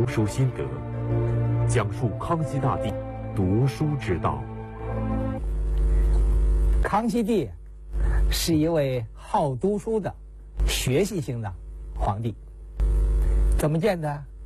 书心得，讲述康熙大帝读书之道。 康熙帝是一位好读书的、学习型的皇帝。怎么见的？